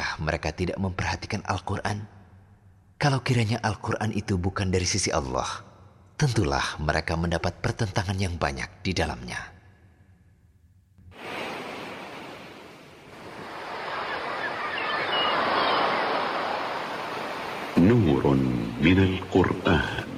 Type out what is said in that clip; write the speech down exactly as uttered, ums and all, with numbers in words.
Apakah mereka tidak memperhatikan Al-Quran? Kalau kiranya Al-Quran itu bukan dari sisi Allah, tentulah mereka mendapat pertentangan yang banyak di dalamnya. Nurun minal Qur'an.